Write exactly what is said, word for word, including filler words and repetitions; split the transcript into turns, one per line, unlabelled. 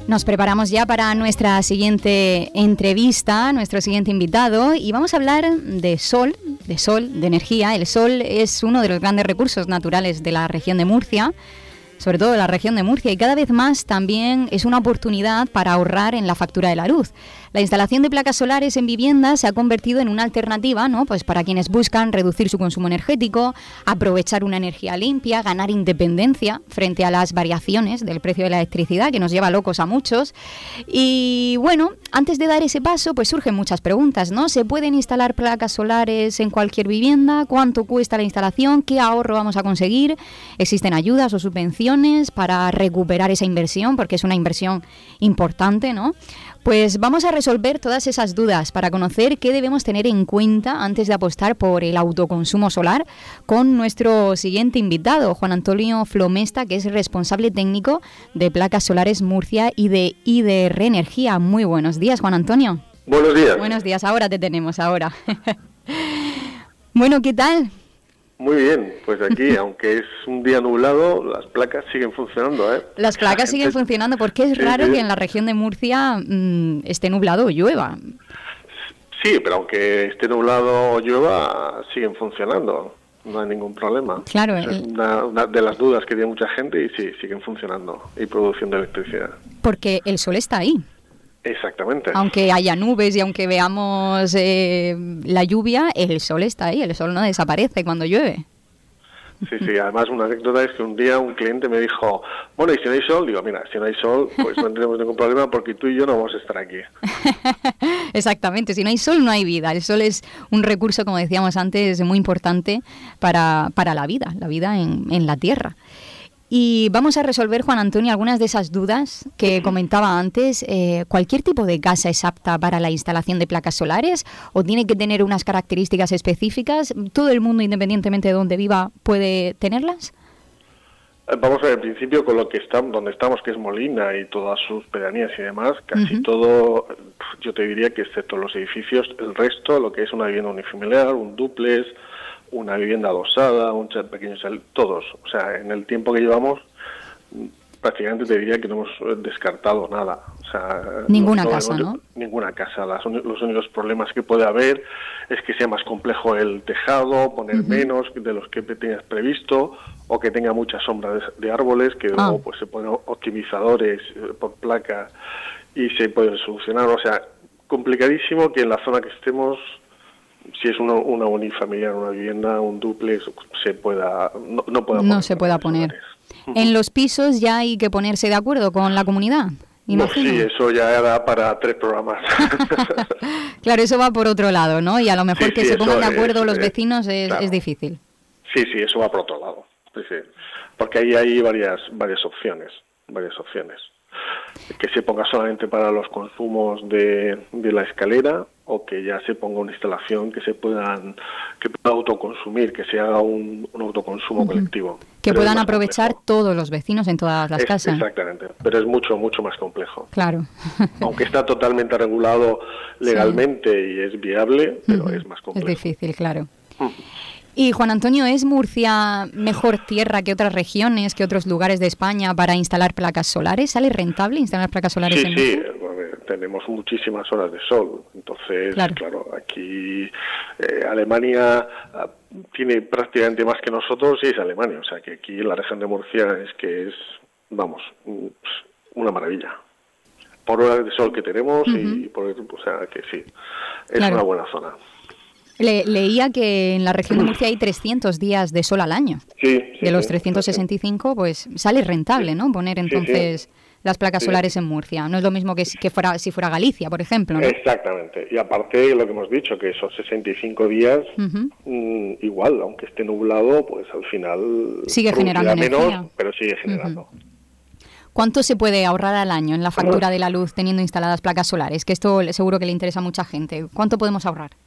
Nos preparamos ya para nuestra siguiente entrevista, nuestro siguiente invitado, y vamos a hablar de sol, de sol, de energía. El sol es uno de los grandes recursos naturales de la región de Murcia, sobre todo de la región de Murcia, y cada vez más también es una oportunidad para ahorrar en la factura de la luz. La instalación de placas solares en viviendas se ha convertido en una alternativa, ¿no?, pues para quienes buscan reducir su consumo energético, aprovechar una energía limpia, ganar independencia frente a las variaciones del precio de la electricidad, que nos lleva locos a muchos. Y bueno, antes de dar ese paso, pues surgen muchas preguntas, ¿no? ¿Se pueden instalar placas solares en cualquier vivienda? ¿Cuánto cuesta la instalación? ¿Qué ahorro vamos a conseguir? ¿Existen ayudas o subvenciones para recuperar esa inversión? Porque es una inversión importante, ¿no? Pues vamos a resolver todas esas dudas para conocer qué debemos tener en cuenta antes de apostar por el autoconsumo solar con nuestro siguiente invitado, Juan Antonio Flomesta, que es responsable técnico de Placas Solares Murcia y de I D R Energía. Muy buenos días, Juan Antonio.
Buenos días.
Buenos días, ahora te tenemos, ahora. Bueno, ¿qué tal?
Muy bien, pues aquí, aunque es un día nublado, las placas siguen funcionando, ¿eh?
Las placas siguen funcionando, porque es
sí,
raro
sí.
que en la región de Murcia mmm, esté nublado o llueva.
Sí, pero aunque esté nublado o llueva, siguen funcionando, no hay ningún problema.
Claro.
Es una, una de las dudas que tiene mucha gente y sí, siguen funcionando y produciendo electricidad.
Porque el sol está ahí.
Exactamente.
Aunque haya nubes y aunque veamos eh, la lluvia, el sol está ahí, el sol no desaparece cuando llueve.
Sí, sí, además una anécdota es que un día un cliente me dijo, bueno, ¿y si no hay sol? Digo, mira, si no hay sol, pues no tenemos ningún problema porque tú y yo no vamos a estar aquí.
Exactamente, si no hay sol no hay vida. El sol es un recurso, como decíamos antes, muy importante para, para la vida, la vida en, en la Tierra. Y vamos a resolver, Juan Antonio, algunas de esas dudas que comentaba antes. Eh, ¿Cualquier tipo de casa es apta para la instalación de placas solares o tiene que tener unas características específicas? ¿Todo el mundo, independientemente de dónde viva, puede tenerlas?
Vamos a ver, en principio, con lo que estamos, donde estamos, que es Molina y todas sus pedanías y demás, casi uh-huh. todo, yo te diría que excepto los edificios, el resto, lo que es una vivienda unifamiliar, un dúplex, una vivienda adosada, un chat pequeño, todos. O sea, en el tiempo que llevamos, prácticamente te diría que no hemos descartado nada. O sea,
ninguna
no,
casa,
no,
¿no?
Ninguna casa. Las, los únicos problemas que puede haber es que sea más complejo el tejado, poner uh-huh. menos de los que tenías previsto, o que tenga mucha sombra de, de árboles, que ah. luego pues se ponen optimizadores por placa y se pueden solucionar. O sea, complicadísimo que en la zona que estemos, si es una, una unifamiliar, una vivienda, un dúplex, se pueda no, no, pueda
no se pueda poner. En los pisos ya hay que ponerse de acuerdo con la comunidad.
No, sí, eso ya da para tres programas.
Claro, eso va por otro lado, ¿no? Y a lo mejor
sí,
que
sí,
se pongan de acuerdo
es,
los
es,
vecinos es,
claro.
es difícil.
Sí, sí, eso va por otro lado. Sí, sí. Porque ahí hay varias varias opciones, varias opciones. Que se ponga solamente para los consumos de, de la escalera, o que ya se ponga una instalación que se puedan que pueda autoconsumir, que se haga un, un autoconsumo uh-huh. colectivo.
Que pero puedan aprovechar complejo. Todos los vecinos en todas las
es,
casas.
Exactamente, pero es mucho, mucho más complejo.
Claro.
Aunque está totalmente regulado legalmente sí. y es viable, pero uh-huh. es más complejo.
Es difícil, claro. Uh-huh. Y Juan Antonio, ¿es Murcia mejor tierra que otras regiones, que otros lugares de España para instalar placas solares? ¿Sale rentable instalar placas solares
sí,
en Murcia?
Sí, sí, tenemos muchísimas horas de sol. Entonces, claro, claro aquí eh, Alemania uh, tiene prácticamente más que nosotros y es Alemania. O sea, que aquí en la región de Murcia es que es, vamos, una maravilla. Por horas de sol que tenemos uh-huh. y por, o sea, que sí, es claro. una buena zona.
Le, leía que en la región de Murcia hay trescientos días de sol al año.
Sí, sí,
de los
sí,
trescientos sesenta y cinco, pues sale rentable, ¿no? Poner entonces sí, sí. las placas sí. solares en Murcia. No es lo mismo que, que fuera si fuera Galicia, por ejemplo, ¿no?
Exactamente. Y aparte, lo que hemos dicho, que esos sesenta y cinco días, uh-huh. mmm, igual, aunque esté nublado, pues al final
sigue generando
menos,
energía.
Pero sigue generando.
Uh-huh. ¿Cuánto se puede ahorrar al año en la factura de la luz teniendo instaladas placas solares? Que esto seguro que le interesa a mucha gente. ¿Cuánto podemos ahorrar?